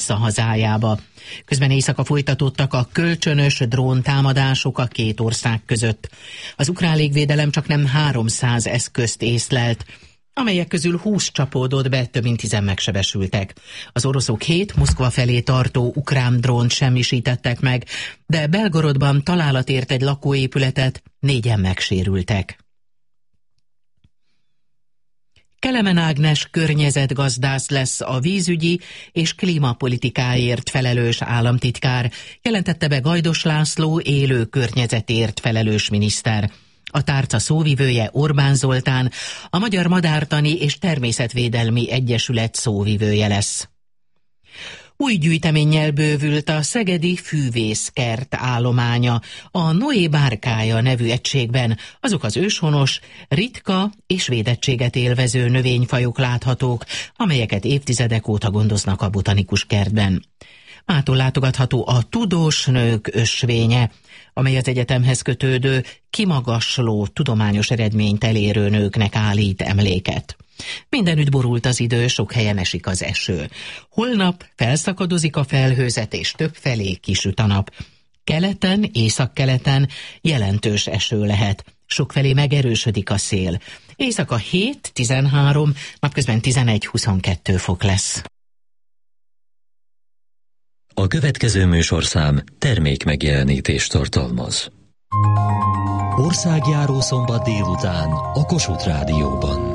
a hazájába. Közben éjszaka folytatódtak a kölcsönös dróntámadások a két ország között. Az ukrán légvédelem csaknem 300 eszközt észlelt, amelyek közül 20 csapódott be, több mint 10 megsebesültek. Az oroszok 7 Moszkva felé tartó ukrán drónt semmisítettek meg, de Belgorodban találat ért egy lakóépületet, 4-en megsérültek. Kelemen Ágnes környezetgazdász lesz a vízügyi és klímapolitikáért felelős államtitkár, jelentette be Gajdos László élő környezetért felelős miniszter. A tárca szóvivője Orbán Zoltán, a Magyar Madártani és Természetvédelmi Egyesület szóvivője lesz. Új gyűjteménnyel bővült a szegedi fűvészkert állománya. A Noé bárkája nevű egységben azok az őshonos, ritka és védettséget élvező növényfajok láthatók, amelyeket évtizedek óta gondoznak a botanikus kertben. Mától látogatható a Tudós Nők ösvénye, amely az egyetemhez kötődő, kimagasló tudományos eredményt elérő nőknek állít emléket. Mindenütt borult az idő, sok helyen esik az eső. Holnap felszakadozik a felhőzet, és többfelé kisüt a nap. Keleten, északkeleten jelentős eső lehet. Sokfelé megerősödik a szél. Éjszaka 7-13, napközben 11-22 fok lesz. A következő műsorszám termékmegjelenítést tartalmaz. Országjáró szombat délután a Kossuth Rádióban.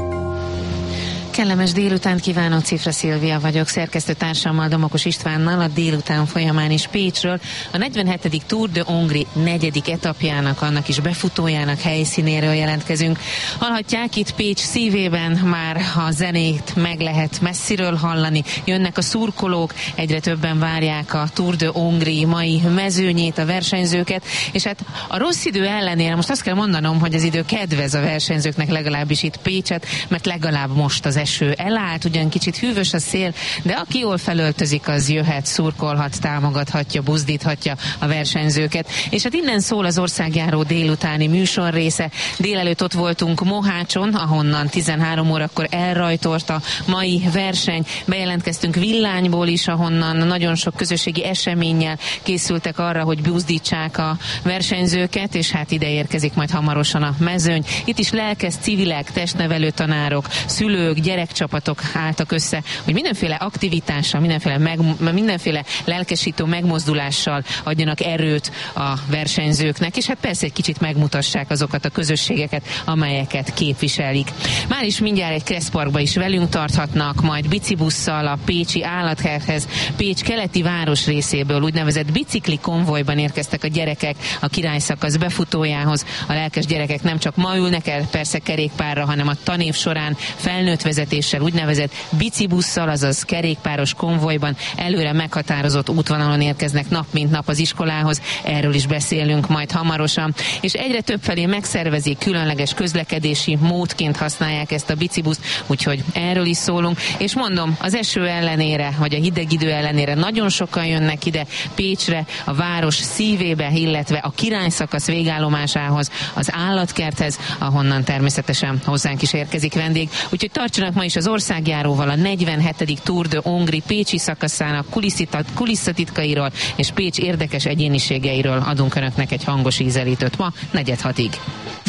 Kellemes délutánt kívánok, Cifra Szilvia vagyok, szerkesztőtársammal, Domokos Istvánnal a délután folyamán is Pécsről. A 47. Tour de Hongrie 4. etapjának, annak is befutójának helyszínéről jelentkezünk. Hallhatják, itt Pécs szívében már a zenét meg lehet messziről hallani. Jönnek a szurkolók, egyre többen várják a Tour de Hongrie mai mezőnyét, a versenyzőket, és hát a rossz idő ellenére most azt kell mondanom, hogy az idő kedvez a versenyzőknek, legalábbis itt Pécset, mert legalább most az eső elállt, ugyan kicsit hűvös a szél, de aki jól felöltözik, az jöhet, szurkolhat, támogathatja, buzdíthatja a versenyzőket. És hát innen szól az országjáró délutáni műsorrésze. Délelőtt ott voltunk Mohácson, ahonnan 13 órakor elrajtolt a mai verseny. Bejelentkeztünk Villányból is, ahonnan nagyon sok közösségi eseménnyel készültek arra, hogy buzdítsák a versenyzőket, és hát ide érkezik majd hamarosan a mezőny. Itt is lelkes civilek, testnevelő tanárok, szülők, gyerekcsapatok álltak össze, hogy mindenféle aktivitással, mindenféle lelkesítő megmozdulással adjanak erőt a versenyzőknek, és hát persze egy kicsit megmutassák azokat a közösségeket, amelyeket képviselik. Már is mindjárt egy kresszparkba is velünk tarthatnak, majd bicibusszal a pécsi állatkerthez, Pécs keleti városrészéből úgynevezett bicikli konvojban érkeztek a gyerekek a királyszakasz befutójához. A lelkes gyerekek nem csak ma ülnek el persze kerékpárra, hanem a tanév során felnőtt vezetéssel, úgynevezett bicibusszal, azaz kerékpáros konvojban előre meghatározott útvonalon érkeznek nap mint nap az iskolához. Erről is beszélünk majd hamarosan. És egyre több felé megszervezik, különleges közlekedési módként használják ezt a bicibuszt, úgyhogy erről is szólunk. És mondom, az eső ellenére, vagy a hideg idő ellenére nagyon sokan jönnek ide Pécsre, a város szívébe, illetve a királyszakasz végállomásához, az állatkerthez, ahonnan természetesen hozzánk is érkezik vendég. Úgyhogy tartsanak ma is az országjáróval a 47. Tour de Hongrie pécsi szakaszának kulisszatitkairól és Pécs érdekes egyéniségeiről adunk önöknek egy hangos ízelítőt ma 4:30.